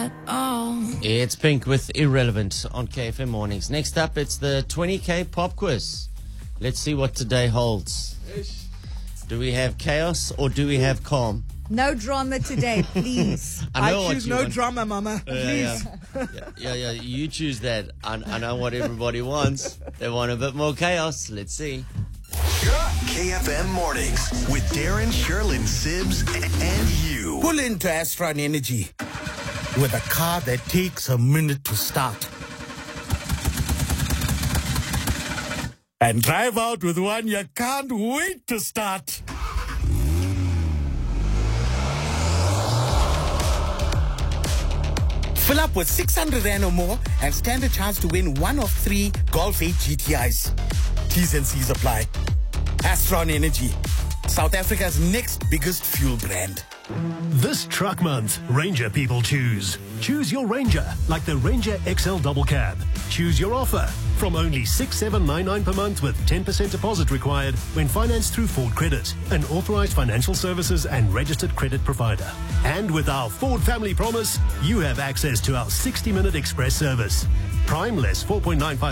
at all. It's Pink with Irrelevant on KFM Mornings. Next up, it's the 20K pop quiz. Let's see what today holds. Do we have chaos or do we have calm? No drama today, please. I know I what choose you no want. drama, mama. Please. Yeah, you choose that. I know what everybody wants. They want a bit more chaos. Let's see. KFM Mornings with Darren, Sherlyn, Sibbs, and you. Pull into Astron Energy with a car that takes a minute to start. And drive out with one you can't wait to start. Fill up with 600 Rand or more and stand a chance to win one of 3 Golf 8 GTIs. T's and C's apply. Astron Energy, South Africa's next biggest fuel brand. This truck month, Ranger people choose. Choose your Ranger, like the Ranger XL Double Cab. Choose your offer from only $6,799 per month with 10% deposit required when financed through Ford Credit, an authorized financial services and registered credit provider. And with our Ford Family Promise, you have access to our 60-minute express service. Prime less 4.95